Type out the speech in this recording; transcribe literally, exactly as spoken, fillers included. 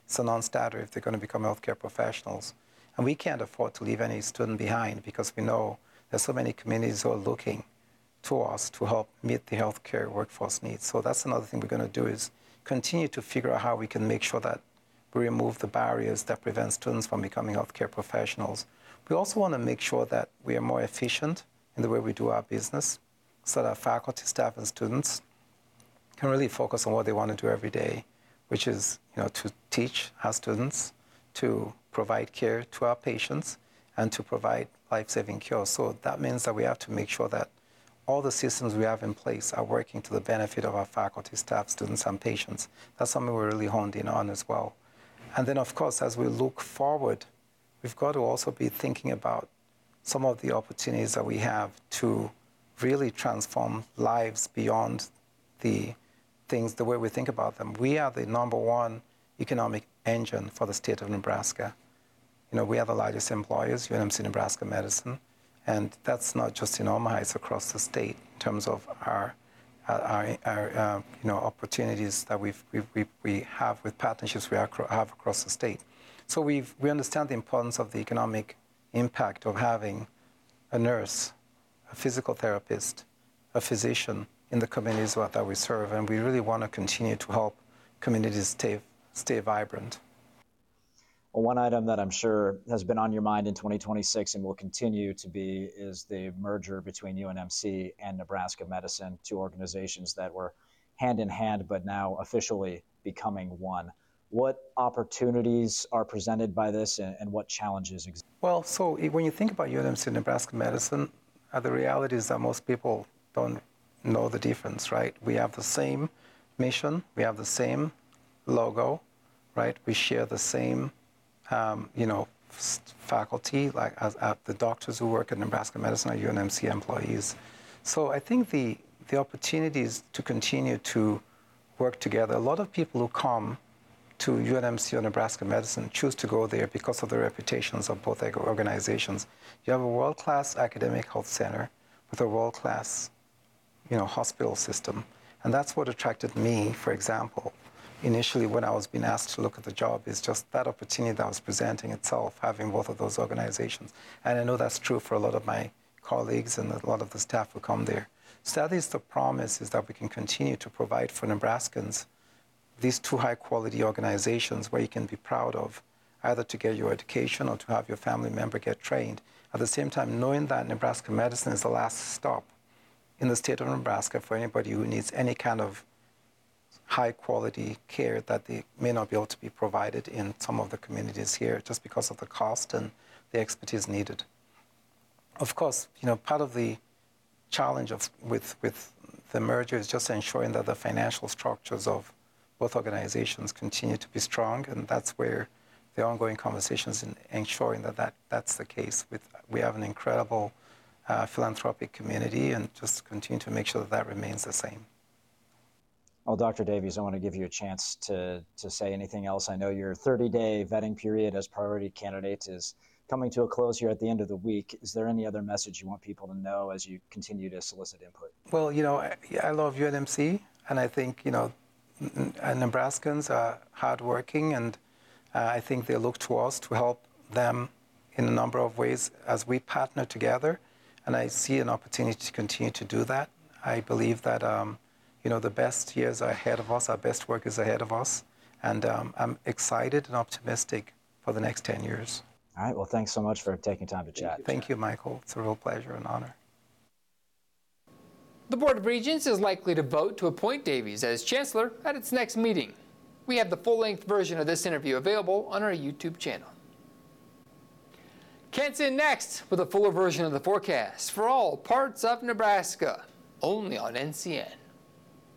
It's a non-starter if they're going to become healthcare professionals. And we can't afford to leave any student behind because we know there's so many communities who are looking to us to help meet the healthcare workforce needs. So that's another thing we're going to do is continue to figure out how we can make sure that we remove the barriers that prevent students from becoming healthcare professionals. We also want to make sure that we are more efficient in the way we do our business so that faculty, staff, and students can really focus on what they want to do every day, which is, you know, to teach our students, to provide care to our patients, and to provide life-saving cure. So that means that we have to make sure that all the systems we have in place are working to the benefit of our faculty, staff, students, and patients. That's something we're really honed in on as well. And then, of course, as we look forward, we've got to also be thinking about some of the opportunities that we have to really transform lives beyond the things, the way we think about them. We are the number one economic engine for the state of Nebraska. You know, we are the largest employers, U N M C Nebraska Medicine, and that's not just in Omaha, it's across the state in terms of our, our, our uh, you know, opportunities that we've, we, we, we have with partnerships we have across the state. So we've, we understand the importance of the economic impact of having a nurse, a physical therapist, a physician in the communities that we serve, and we really want to continue to help communities stay, stay vibrant. Well, one item that I'm sure has been on your mind in twenty twenty-six and will continue to be is the merger between U N M C and Nebraska Medicine, two organizations that were hand in hand but now officially becoming one. What opportunities are presented by this and, and what challenges exist? Well, so when you think about U N M C Nebraska Medicine, uh, the reality is that most people don't know the difference, right? We have the same mission, we have the same logo, right? We share the same Um, you know, faculty, like as, as the doctors who work at Nebraska Medicine are U N M C employees. So I think the, the opportunities to continue to work together, a lot of people who come to U N M C or Nebraska Medicine choose to go there because of the reputations of both organizations. You have a world-class academic health center with a world-class, you know, hospital system. And that's what attracted me, for example, initially when I was being asked to look at the job, is just that opportunity that was presenting itself, having both of those organizations. And I know that's true for a lot of my colleagues and a lot of the staff who come there. So that is the promise, is that we can continue to provide for Nebraskans these two high-quality organizations where you can be proud of, either to get your education or to have your family member get trained. At the same time, knowing that Nebraska Medicine is the last stop in the state of Nebraska for anybody who needs any kind of high-quality care that they may not be able to be provided in some of the communities here just because of the cost and the expertise needed. Of course, you know, part of the challenge of, with, with the merger is just ensuring that the financial structures of both organizations continue to be strong, and that's where the ongoing conversations in ensuring that, that that's the case. With, we have an incredible uh, philanthropic community, and just continue to make sure that that remains the same. Well, Doctor Davies, I want to give you a chance to, to say anything else. I know your thirty-day vetting period as priority candidate is coming to a close here at the end of the week. Is there any other message you want people to know as you continue to solicit input? Well, you know, I, I love U N M C, and I think, you know, Nebraskans are hardworking, and uh, I think they look to us to help them in a number of ways as we partner together, and I see an opportunity to continue to do that. I believe that um, you know, the best years are ahead of us, our best work is ahead of us, and um, I'm excited and optimistic for the next ten years. All right, well, thanks so much for taking time to chat. Thank you, Thank you, Michael. It's a real pleasure and honor. The Board of Regents is likely to vote to appoint Davies as Chancellor at its next meeting. We have the full-length version of this interview available on our YouTube channel. Kent's in next with a fuller version of the forecast for all parts of Nebraska, only on N C N.